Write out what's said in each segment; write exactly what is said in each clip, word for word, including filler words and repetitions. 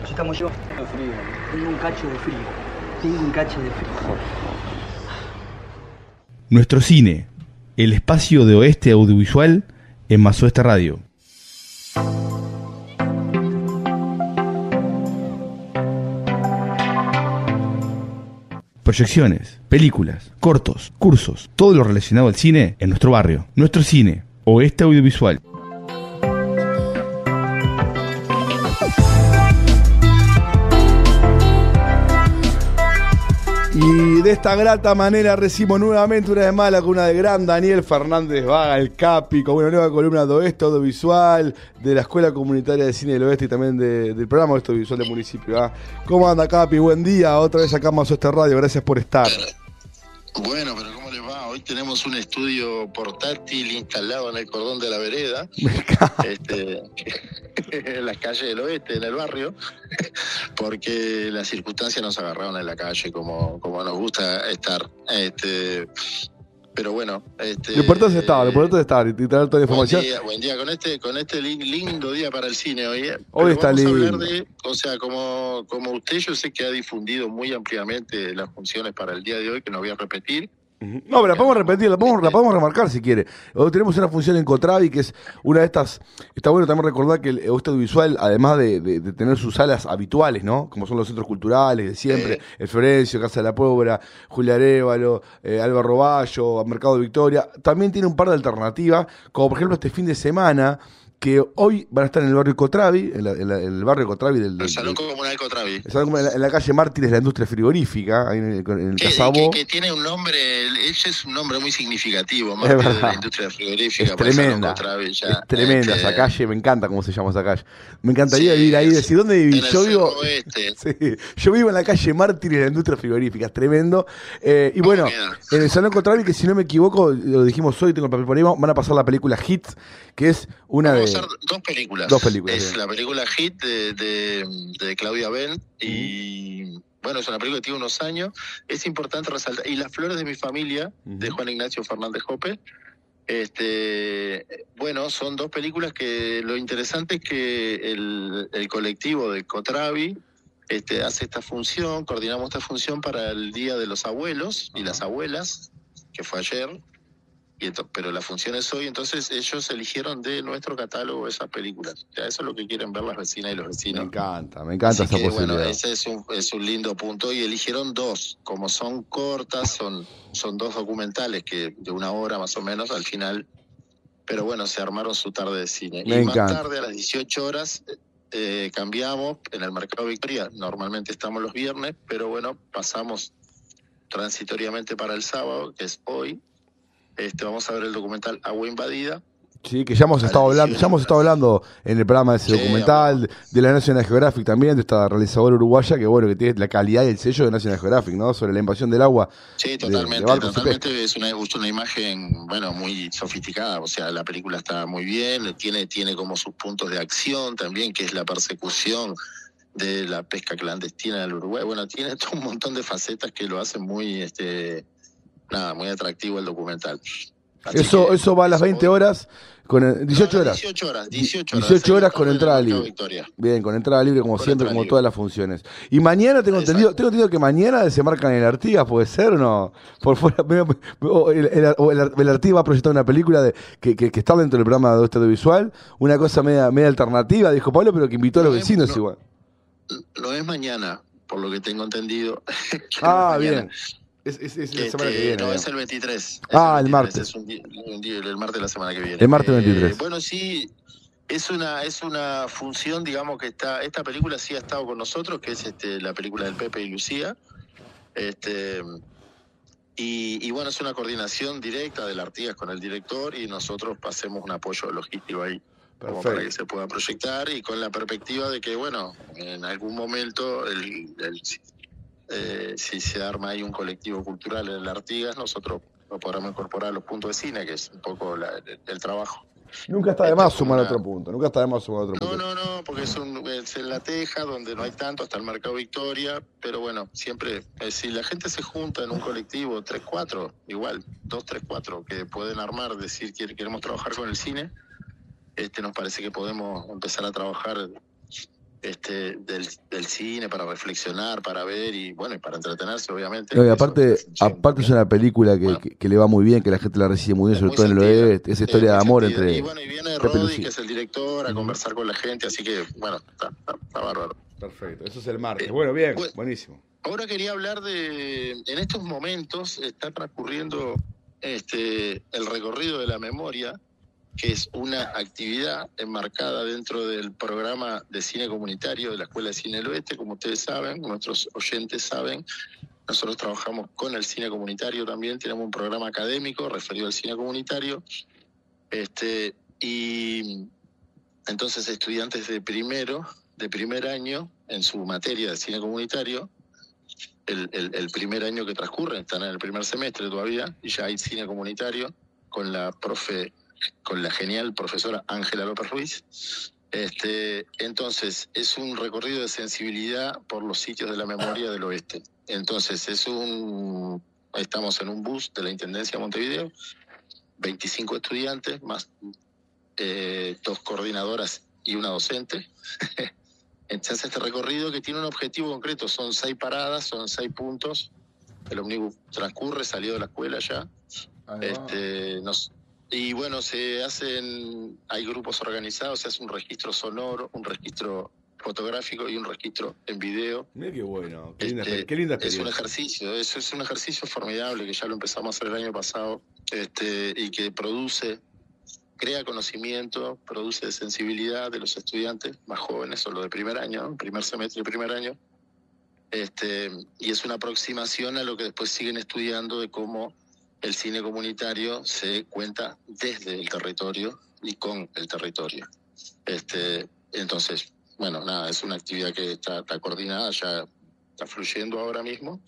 Si estamos yo, frío. Tengo un cacho de frío. Tengo un cacho de frío. Nuestro cine, el espacio de Oeste Audiovisual en Más Oeste Radio. Proyecciones, películas, cortos, cursos, todo lo relacionado al cine en nuestro barrio. Nuestro cine, Oeste Audiovisual. Y de esta grata manera recibimos nuevamente una vez más la columna de gran Daniel Fernández Vaga, el Capi, con una nueva columna de Oeste Audiovisual, de la Escuela Comunitaria de Cine del Oeste y también de, del programa Oeste Audiovisual del municipio. ¿eh? ¿Cómo anda, Capi? Buen día, otra vez acá en Más Oeste Radio, gracias por estar. Bueno, pero ¿cómo les va? Hoy tenemos un estudio portátil instalado en el cordón de la vereda, este, en las calles del oeste, en el barrio, porque las circunstancias nos agarraron en la calle como, como nos gusta estar. Este, pero bueno, este, lo importante es estar, lo importante es estar y traer toda la información. Buen día, buen día, con este, con este lindo día para el cine hoy. ¿eh? Hoy pero está vamos lindo. a hablar de, o sea, como, como usted, yo sé que ha difundido muy ampliamente las funciones para el día de hoy, que no voy a repetir. No, pero la podemos repetir, la podemos, la podemos remarcar si quiere. Hoy tenemos una función en Cotravi que es una de estas. Está bueno también recordar que el Oeste Audiovisual, además de, de, de tener sus salas habituales, ¿no? Como son los centros culturales de siempre, Eh. el Florencio, Casa de la Pobre, Julia Arévalo, eh, Álvaro Bayo, Mercado de Victoria. También tiene un par de alternativas, como por ejemplo este fin de semana, que hoy van a estar en el barrio Cotravi, en, la, en, la, en el barrio Cotravi del, del, El Salón del, Comunal Cotravi. el Salón Comunal, en la calle Mártires de la Industria Frigorífica, ahí en el, en el Que, Casabó. que, que tiene un nombre, ese es un nombre muy significativo, Es más de verdad. la industria frigorífica. Es por el Salón tremenda, Cotravi, ya, es tremenda este, esa calle, me encanta cómo se llama esa calle. Me encantaría Sí, vivir ahí, es- decir, ¿dónde viví? en el Yo vivo, centro oeste. sí, yo vivo en la calle Mártires de la Industria Frigorífica, es tremendo. Eh, y bueno, queda? en el Salón Contravi, que si no me equivoco, lo dijimos hoy, tengo el papel por ahí, van a pasar la película Hits, que es una Vamos de... a hacer dos películas. Dos películas, Es bien. la película Hit de, de, de Claudia Ben y... Bueno, es una película que tiene unos años. Es importante resaltar. Y Las Flores de mi Familia, de Juan Ignacio Fernández Jope. Este, bueno, son dos películas que lo interesante es que el, el colectivo de Cotravi este, hace esta función, coordinamos esta función para el Día de los Abuelos y las Abuelas, que fue ayer, y ento- pero la función es hoy, entonces ellos eligieron de nuestro catálogo esas películas. O sea, eso es lo que quieren ver las vecinas y los Me vecinos. encanta, me encanta Así esa que, posibilidad. bueno, ese es un, es un lindo punto y eligieron dos, como son cortas, son, son dos documentales que de una hora más o menos al final, pero bueno, se armaron su tarde de cine. Me y más encanta. tarde, a las dieciocho horas, eh, cambiamos en el Mercado Victoria, normalmente estamos los viernes, pero bueno, pasamos transitoriamente para el sábado, que es hoy. Este, vamos a ver el documental Agua Invadida. Sí, que ya hemos A estado las hablando, dieciocho ya hemos estado hablando en el programa de ese Sí, documental, hablamos. de la National Geographic también, de esta realizadora uruguaya que bueno, que tiene la calidad y el sello de National Geographic, ¿no? Sobre la invasión del agua. Sí, de- totalmente, de barcos y totalmente es una, es una imagen, bueno, muy sofisticada, o sea, la película está muy bien, tiene, tiene como sus puntos de acción también, que es la persecución de la pesca clandestina del Uruguay, bueno, tiene todo un montón de facetas que lo hacen muy, este, nada, muy atractivo el documental. Así Eso, que eso va a las eso veinte voy. horas, con el- dieciocho No, no, horas. dieciocho horas, dieciocho horas. dieciocho horas en el con entrada Mercado libre. Victoria. Bien, con entrada libre como Con siempre, entrada como libre. todas las funciones. Y mañana tengo Exacto. entendido, tengo entendido que mañana desembarcan en el Artigas, ¿puede ser o no? Por fuera, o el, el, o el, el Artigas va a proyectar una película de, que, que, que está dentro del programa de Oeste Audiovisual, una cosa media, media alternativa, dijo Pablo, pero que invitó a los No es- vecinos no- igual. No es mañana, por lo que tengo entendido. Que no es Ah, mañana. bien. Es, es, es la Este, semana que viene. no, bien. es el veintitrés. Es Ah, el veintitrés, martes. Es un día, un día- el martes de la semana que viene. El martes Eh, veintitrés. Bueno, sí, es una es una función, digamos, que está... Esta película sí ha estado con nosotros, que es este la película del Pepe y Lucía. Este y, y bueno, es una coordinación directa del Artigas con el director y nosotros hacemos un apoyo logístico ahí. Como para que Perfecto. se pueda proyectar y con la perspectiva de que, bueno, en algún momento el, el- eh, si se arma ahí un colectivo cultural en el Artigas, nosotros lo podremos incorporar a los puntos de cine, que es un poco la- el, el trabajo. Nunca está de Esta más es sumar una- otro punto, nunca está de más sumar otro No, punto. no, no, porque es, un, es en La Teja, donde no hay tanto, hasta el Mercado Victoria, pero bueno, siempre, eh, si la gente se junta en un colectivo, tres, cuatro, igual, dos, tres, cuatro, que pueden armar, decir que queremos trabajar con el cine, este nos parece que podemos empezar a trabajar este, del, del cine, para reflexionar, para ver y bueno, y para entretenerse, obviamente. No, y Eso aparte, es una aparte es una película que, Bueno. que, que le va muy bien, que la gente la recibe muy bien, Es sobre muy todo en el sentida, oeste, esa es historia de muy amor sentida. entre Y bueno, y viene Pepe Roddy, Lucía. que es el director, a Ujú. conversar con la gente, así que, bueno, está, está, está bárbaro. Perfecto, eso es el martes. Eh, Bueno, bien, bueno. buenísimo. Ahora quería hablar de, en estos momentos está transcurriendo este, el recorrido de la memoria, que es una actividad enmarcada dentro del programa de cine comunitario de la Escuela de Cine del Oeste. Como ustedes saben, nuestros oyentes saben, nosotros trabajamos con el cine comunitario también, tenemos un programa académico referido al cine comunitario, este, y entonces estudiantes de primero, de primer año, en su materia de cine comunitario, el, el, el primer año que transcurre, están en el primer semestre todavía, y ya hay cine comunitario con la profe, con la genial profesora Ángela López Ruiz. Este, entonces, es un recorrido de sensibilidad por los sitios de la memoria del oeste. Entonces, es un, estamos en un bus de la Intendencia de Montevideo, veinticinco estudiantes, más eh, dos coordinadoras y una docente. Entonces, este recorrido que tiene un objetivo concreto, son seis paradas, son seis puntos. El ómnibus transcurre, salió de la escuela ya. Este, nos, y bueno, se hacen, hay grupos organizados, se hace un registro sonoro, un registro fotográfico y un registro en video. Mira qué bueno, qué linda, Este, qué linda es experiencia. un ejercicio, eso es un ejercicio formidable que ya lo empezamos a hacer el año pasado, este, y que produce, crea conocimiento, produce sensibilidad de los estudiantes más jóvenes, o los de primer año, ¿no? Primer semestre y primer año. Este, y es una aproximación a lo que después siguen estudiando de cómo el cine comunitario se cuenta desde el territorio y con el territorio. Este, entonces, bueno, nada, es una actividad que está, está coordinada, ya está fluyendo ahora mismo.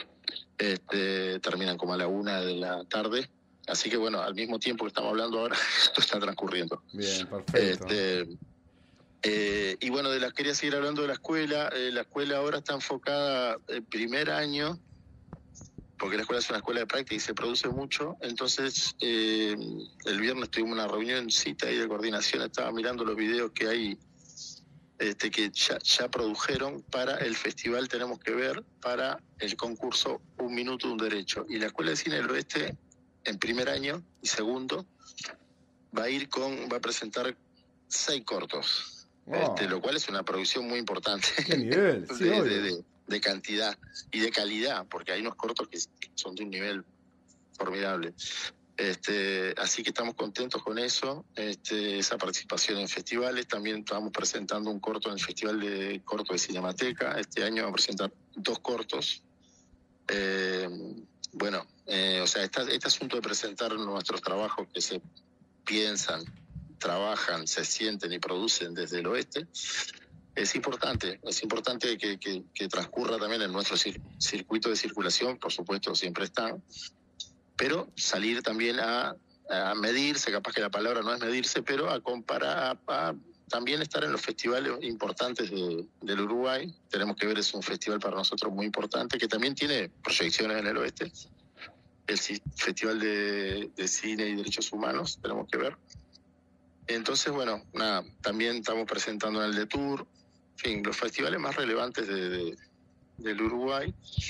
Este, terminan como a la una de la tarde. Así que bueno, al mismo tiempo que estamos hablando ahora, esto está transcurriendo. Bien, perfecto. Este, eh, y bueno, de la, quería seguir hablando de la escuela. Eh, la escuela ahora está enfocada el primer año, porque la escuela es una escuela de práctica y se produce mucho. Entonces, eh, el viernes tuvimos una reunión, cita ahí de coordinación, estaba mirando los videos que hay, este, que ya, ya produjeron para el festival Tenemos que Ver, para el concurso Un Minuto, Un Derecho. Y la Escuela de Cine del Oeste, en primer año y segundo, va a ir con, va a presentar seis cortos, Oh. este, lo cual es una producción muy importante. ¿Qué nivel? Sí, de, obvio. de, de, de cantidad y de calidad, porque hay unos cortos que son de un nivel formidable. Este, así que estamos contentos con eso, este, esa participación en festivales. También estamos presentando un corto en el Festival de Corto de Cinemateca. Este año vamos a presentar dos cortos. Eh, bueno, eh, o sea, esta, este asunto de presentar nuestros trabajos que se piensan, trabajan, se sienten y producen desde el oeste, es importante, es importante que, que, que transcurra también en nuestro cir- circuito de circulación, por supuesto, siempre están, pero salir también a, a medirse, capaz que la palabra no es medirse, pero a comparar, a, a también estar en los festivales importantes de, del Uruguay. Tenemos que Ver es un festival para nosotros muy importante, que también tiene proyecciones en el oeste, el C- Festival de, de Cine y Derechos Humanos, Tenemos que Ver. Entonces, bueno, nada, también estamos presentando en el de Tour, en fin, los festivales más relevantes de, de, del Uruguay,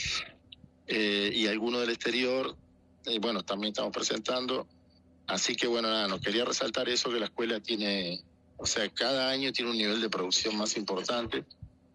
eh, y algunos del exterior, eh, bueno, también estamos presentando. Así que, bueno, nada, nos quería resaltar eso, que la escuela tiene, o sea, cada año tiene un nivel de producción más importante.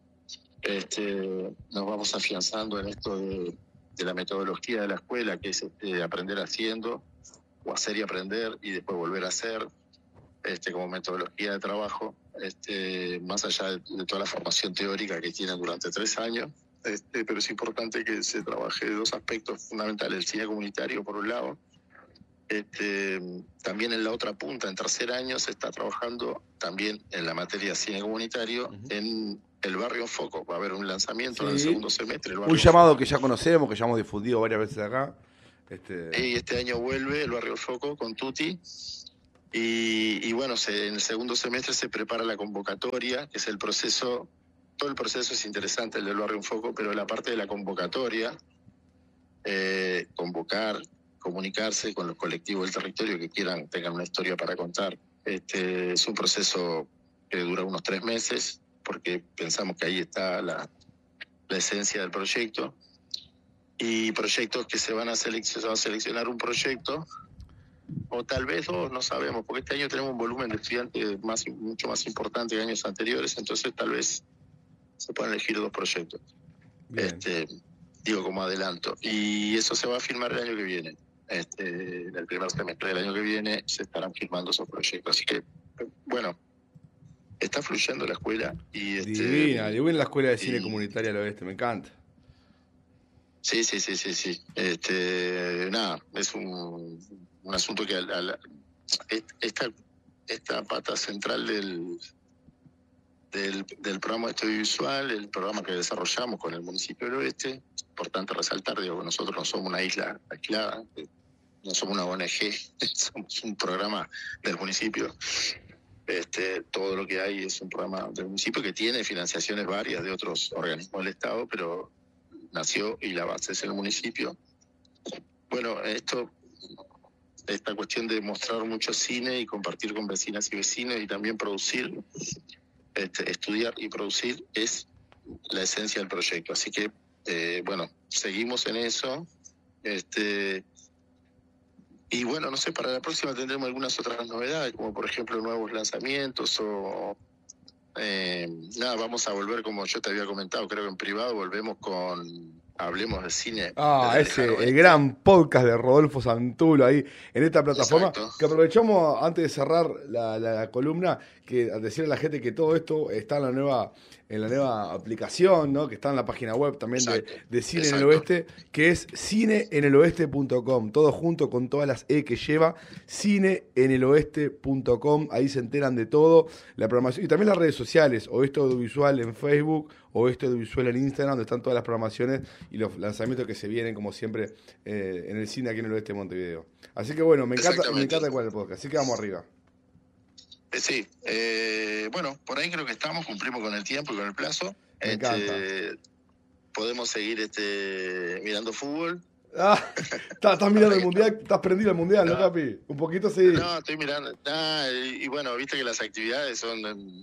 Este, nos vamos afianzando en esto de, de la metodología de la escuela, que es este, aprender haciendo, o hacer y aprender, y después volver a hacer. Este, como metodología de trabajo, este, más allá de, de toda la formación teórica que tienen durante tres años, este, pero es importante que se trabaje dos aspectos fundamentales: el cine comunitario, por un lado. Este, también en la otra punta, en tercer año, se está trabajando también en la materia de cine comunitario, uh-huh, en el Barrio en Foco. Va a haber un lanzamiento, sí, en el segundo semestre. El un llamado que ya conocemos, que ya hemos difundido varias veces acá. Este... Y este año vuelve el Barrio en Foco con Tuti. Y, y bueno, se, en el segundo semestre se prepara la convocatoria, que es el proceso. Todo el proceso es interesante, el del Barrio en Foco, pero la parte de la convocatoria, eh, convocar, comunicarse con los colectivos del territorio que quieran, tengan una historia para contar. Este, es un proceso que dura unos tres meses, porque pensamos que ahí está la, la esencia del proyecto. Y proyectos que se van a seleccionar, se va a seleccionar un proyecto, o tal vez dos, no sabemos, porque este año tenemos un volumen de estudiantes más, mucho más importante que años anteriores, entonces tal vez se puedan elegir dos proyectos. Este, digo como adelanto. Y eso se va a firmar el año que viene. Este, en el primer semestre del año que viene se estarán firmando esos proyectos. Así que, bueno, está fluyendo la escuela. Y este, divina, divina la escuela de cine y, comunitaria del oeste, me encanta. Sí, sí, sí, sí, sí. Este, nada, es un, un asunto que al, al, esta, esta pata central del, del, del programa de estudio visual, el programa que desarrollamos con el municipio del oeste, es importante resaltar, digo, nosotros no somos una isla aislada, no somos una O N G, somos un programa del municipio. Este, todo lo que hay es un programa del municipio que tiene financiaciones varias de otros organismos del Estado, pero nació y la base es el municipio. Bueno, esto, esta cuestión de mostrar mucho cine y compartir con vecinas y vecinos y también producir, este, estudiar y producir es la esencia del proyecto. Así que, eh, bueno, seguimos en eso. Este, y bueno, no sé, para la próxima tendremos algunas otras novedades, como por ejemplo nuevos lanzamientos o... Eh, nada, vamos a volver, como yo te había comentado, creo que en privado volvemos con Hablemos de Cine. Ah, ese, el gran podcast de Rodolfo Santulo ahí en esta plataforma. Exacto. Que aprovechamos antes de cerrar la, la, la columna, que a decirle a la gente que todo esto está en la nueva, en la nueva aplicación, ¿no? Que está en la página web también de, de Cine Exacto. en el Oeste, que es cine en el oeste punto com, todo junto con todas las E que lleva, cine en el oeste punto com, ahí se enteran de todo, la programación, y también las redes sociales, Oeste Audiovisual en Facebook, Oeste Audiovisual en Instagram, donde están todas las programaciones y los lanzamientos que se vienen, como siempre, eh, en el cine aquí en el oeste de Montevideo. Así que bueno, me encanta, me encanta cuál es el podcast, así que vamos arriba. Eh, sí, eh, bueno, por ahí creo que estamos, cumplimos con el tiempo y con el plazo. Me este, encanta. Podemos seguir este, mirando fútbol. Ah, ¿estás, estás mirando el mundial? ¿Estás prendido al mundial, no, no Capi? Un poquito sí. No, estoy mirando. Ah, y, y bueno, viste que las actividades son...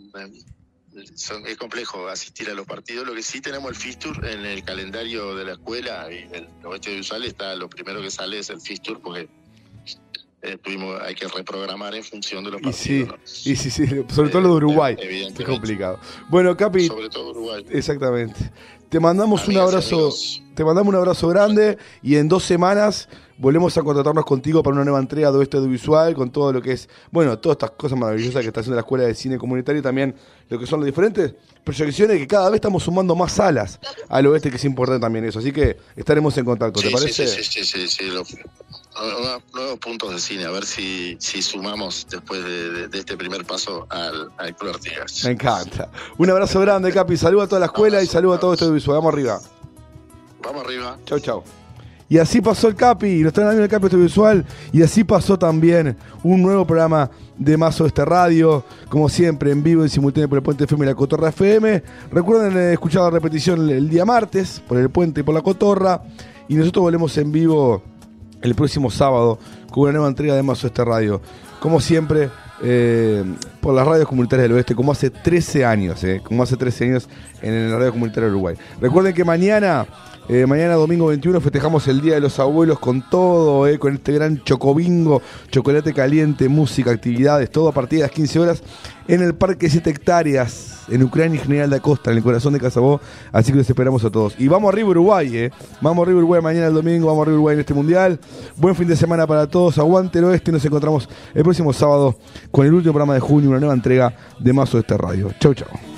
Son, es complejo asistir a los partidos. Lo que sí tenemos el fixture en el calendario de la escuela y el oeste audiovisual está, lo primero que sale es el fixture porque eh, tuvimos, hay que reprogramar en función de los partidos. Y sí, ¿no? y sí, sí, sobre todo lo de Uruguay. Es complicado. Bueno, Capi. Sobre todo Uruguay. Exactamente. Te mandamos Amigas un abrazo, amigos. te mandamos un abrazo grande y en dos semanas volvemos a contratarnos contigo para una nueva entrega de Oeste Audiovisual con todo lo que es, bueno, todas estas cosas maravillosas que está haciendo la Escuela de Cine Comunitario y también lo que son las diferentes proyecciones que cada vez estamos sumando más salas al oeste, que es importante también eso. Así que estaremos en contacto, ¿te sí, parece? Sí, sí, sí, sí, sí. Los, nuevos puntos de cine, a ver si, si sumamos después de, de, de este primer paso al, al Club Artigas. Me encanta. Un abrazo grande, Capi. Saluda a toda la escuela y saluda a todo Oeste Audiovisual. Vamos arriba. Vamos arriba. Chau, chau. Y así pasó el Capi, nos traen el Capi Audiovisual, y así pasó también un nuevo programa de Más Oeste Radio, como siempre en vivo, en simultáneo por el Puente F M y la Cotorra F M. Recuerden eh, escuchar la repetición el día martes por el Puente y por la Cotorra, y nosotros volvemos en vivo el próximo sábado con una nueva entrega de Más Oeste Radio, como siempre eh, por las radios comunitarias del oeste, como hace trece años, eh, como hace trece años en la radio comunitaria de Uruguay. Recuerden que mañana Eh, mañana domingo veintiuno festejamos el Día de los Abuelos con todo, eh, con este gran chocobingo, chocolate caliente, música, actividades, todo a partir de las quince horas en el Parque siete hectáreas, en Ucrania y General de Acosta, en el corazón de Casabó. Así que los esperamos a todos. Y vamos arriba Uruguay, eh. Vamos arriba Uruguay mañana el domingo, vamos arriba Uruguay en este mundial. Buen fin de semana para todos, aguante el oeste y nos encontramos el próximo sábado con el último programa de junio, una nueva entrega de Más Oeste Radio. Chau, chau.